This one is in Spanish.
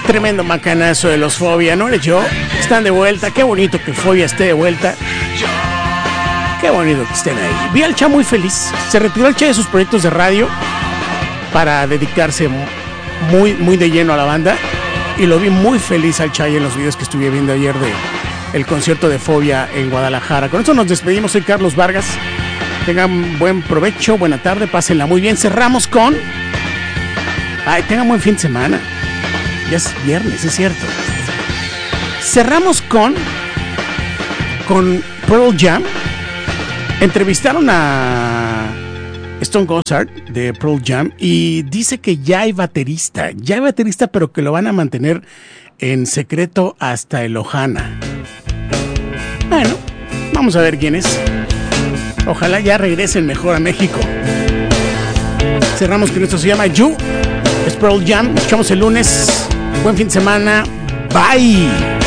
Tremendo macanazo de los Fobia, ¿no eres yo? Están de vuelta, qué bonito que Fobia esté de vuelta. Qué bonito que estén ahí. Vi al Cha muy feliz. Se retiró el Cha de sus proyectos de radio para dedicarse muy de lleno a la banda. Y lo vi muy feliz al Cha en los videos que estuve viendo ayer de el concierto de Fobia en Guadalajara. Con eso nos despedimos. Soy Carlos Vargas. Tengan buen provecho, buena tarde, pásenla muy bien. Cerramos con... tengan buen fin de semana. Ya es viernes, es cierto. Cerramos con Pearl Jam. Entrevistaron a Stone Gossard de Pearl Jam y dice que ya hay baterista, pero que lo van a mantener en secreto hasta el Ohana. Bueno, vamos a ver quién es. Ojalá ya regresen mejor a México. Cerramos con esto, se llama You. Es Pearl Jam, nos escuchamos el lunes. Buen fin de semana. Bye.